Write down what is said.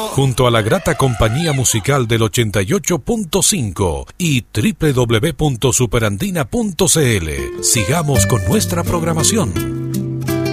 junto a la grata compañía musical del 88.5 y www.superandina.cl. Sigamos con nuestra programación.